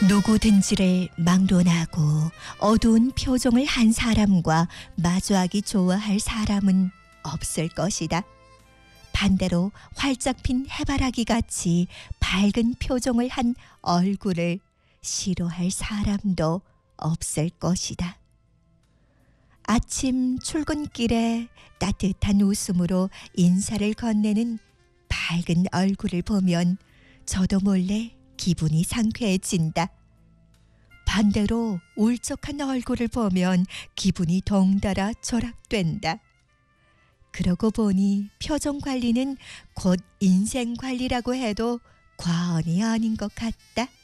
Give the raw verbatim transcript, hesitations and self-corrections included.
누구든지를 막론하고 어두운 표정을 한 사람과 마주하기 좋아할 사람은 없을 것이다. 반대로 활짝 핀 해바라기 같이 밝은 표정을 한 얼굴을 싫어할 사람도 없을 것이다. 아침 출근길에 따뜻한 웃음으로 인사를 건네는 밝은 얼굴을 보면 저도 몰래 기분이 상쾌해진다. 반대로 울적한 얼굴을 보면 기분이 덩달아 조락된다. 그러고 보니 표정 관리는 곧 인생 관리라고 해도 과언이 아닌 것 같다.